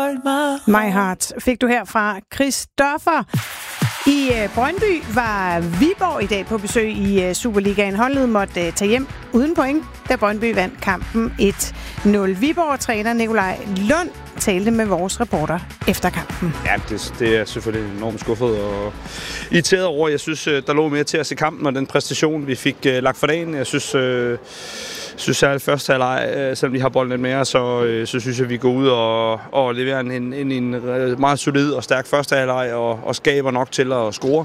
My Heart fik du her fra Christoffer. I Brøndby var Viborg i dag på besøg i Superligaen. Holdet måtte tage hjem uden point, da Brøndby vandt kampen 1-0. Viborg-træner Nikolaj Lund talte med vores reporter efter kampen. Ja, det er selvfølgelig enormt skuffet og irriteret over. Jeg synes, der lå mere til os i kampen, og den præstation, vi fik lagt for dagen. Jeg synes særligt første halvleg, selvom vi har bolden lidt mere, så synes jeg, at vi går ud og leverer en meget solid og stærk første halvleg og skaber nok til at score.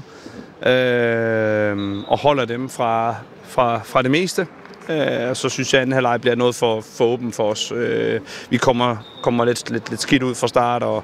Og holder dem fra det meste. Så synes jeg, at anden halvleg bliver noget for åben for os. Vi kommer lidt skidt ud fra start og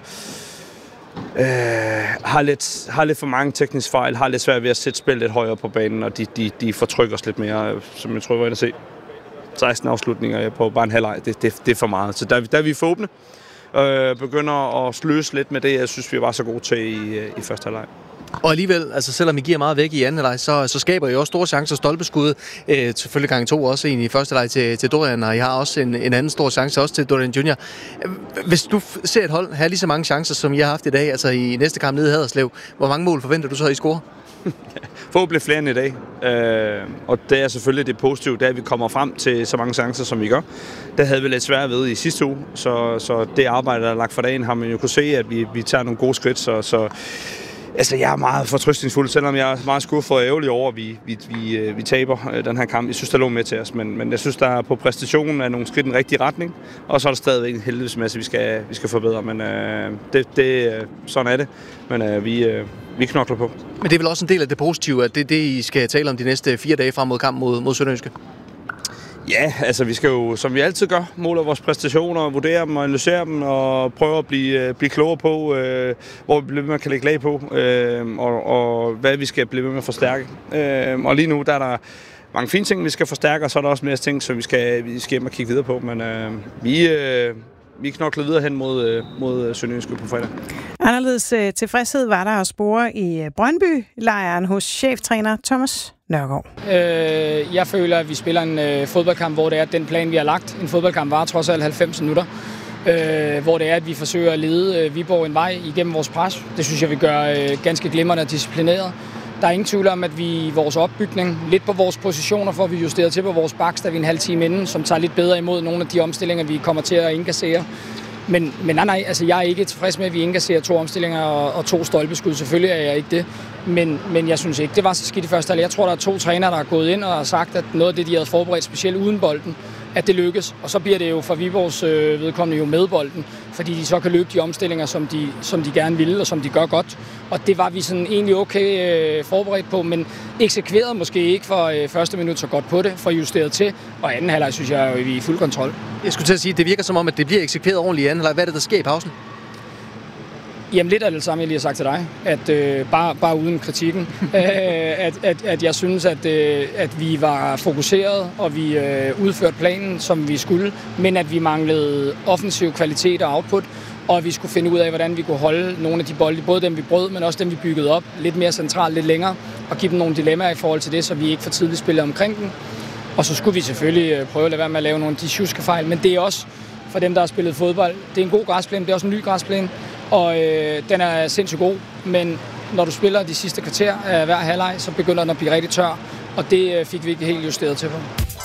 har lidt for mange tekniske fejl, har lidt svært ved at sætte spil lidt højere på banen, og de fortrykker os lidt mere, som jeg tror, jeg var inde at se. 16 afslutninger på bare en halvleg, det er for meget. Så der er vi for åbne. Begynder at sløse lidt med det, jeg synes, vi var så gode til i første halvleg. Og alligevel, altså selvom I giver meget væk i anden halvleg, så skaber I også store chancer. Stolpeskud, selvfølgelig gange 2 også en i første halvleg til Dorian, og I har også en anden stor chance også til Dorian Junior. Hvis du ser et hold have lige så mange chancer, som I har haft i dag, altså i næste kamp nede i Haderslev, hvor mange mål forventer du så, I scorer? Forhåbentlig flere end i dag. Og det er selvfølgelig det positive, da vi kommer frem til så mange chancer, som vi gør. Det havde vi lidt svært ved i sidste uge, så det arbejde, der er lagt for dagen, har man jo kunne se, at vi tager nogle gode skridt. Så altså, jeg er meget fortrøstningsfuld, selvom jeg er meget skuffet og ærgerlig over, at vi taber den her kamp. Jeg synes, der lå med til os, men jeg synes, der er på præstationen af nogle skridt i den rigtige retning. Og så er der stadigvæk en heldighedsmasse, vi skal forbedre, men sådan er det. Men vi knokler på. Men det er vel også en del af det positive, at det er det, I skal tale om de næste 4 dage frem mod kampen mod Sønderjyske? Ja, altså vi skal jo, som vi altid gør, måle vores præstationer, vurdere dem og analysere dem og prøve at blive klogere på, hvor vi bliver med at kan lægge lag på, og hvad vi skal blive med at forstærke. Og lige nu der er der mange fine ting, vi skal forstærke, og så er der også mere ting, som vi skal hjem og kigge videre på. Men vi knokler videre hen mod Sønderjyske på fredag. Anderledes tilfredshed var der at spore i Brøndby-lejren hos cheftræner Thomas Nørgaard. Jeg føler, at vi spiller en fodboldkamp, hvor det er den plan, vi har lagt. En fodboldkamp var trods alt 90 minutter, hvor det er, at vi forsøger at lede Viborg en vej igennem vores pres. Det synes jeg, vi gør ganske glimrende og disciplineret. Der er ingen tvivl om, at vi i vores opbygning, lidt på vores positioner, får vi justeret til på vores baks, der vi en halv time inden, som tager lidt bedre imod nogle af de omstillinger, vi kommer til at indkassere. Men nej, altså jeg er ikke tilfreds med, at vi indkasserer 2 omstillinger og 2 stolpeskud. Selvfølgelig er jeg ikke det. Men jeg synes ikke, det var så skidt i første halvleg. Jeg tror, der er 2 trænere, der er gået ind og har sagt, at noget af det, de havde forberedt, specielt uden bolden, at det lykkes. Og så bliver det jo for Viborgs vedkommende jo med bolden, fordi de så kan løbe de omstillinger, som de gerne ville, og som de gør godt. Og det var vi sådan egentlig okay forberedt på, men eksekverede måske ikke for første minut så godt på det, for justeret til. Og anden halvleg synes jeg, at vi er i fuld kontrol. Jeg skulle til at sige, at det virker som om, at det bliver eksekveret ordentligt i anden halvleg. Hvad er det, der sker i pausen? Jamen lidt af det samme, jeg lige har sagt til dig, at bare uden kritikken, at jeg synes, at vi var fokuseret, og vi udførte planen, som vi skulle, men at vi manglede offensiv kvalitet og output, og at vi skulle finde ud af, hvordan vi kunne holde nogle af de bolde, både dem vi brød, men også dem vi byggede op, lidt mere centralt, lidt længere, og give dem nogle dilemmaer i forhold til det, så vi ikke for tidligt spillede omkring den. Og så skulle vi selvfølgelig prøve at lade være med at lave nogle af de sjuske fejl, men det er også for dem, der har spillet fodbold. Det er en god græsplæne, det er også en ny græsplæne, og den er sindssygt god, men når du spiller de sidste kvarter af hver halvleg, så begynder den at blive rigtig tør, og det fik vi ikke helt justeret til på.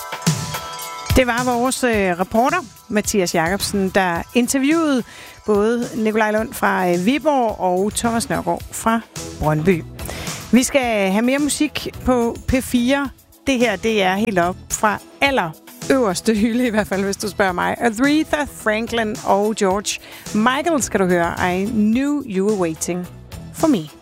Det var vores reporter, Mathias Jacobsen, der interviewede både Nikolaj Lund fra Viborg og Thomas Nørgaard fra Brøndby. Vi skal have mere musik på P4. Det her, det er helt op fra øverste hylde, i hvert fald, hvis du spørger mig. Aretha Franklin og George Michael skal du høre. I Knew You Were Waiting For Me.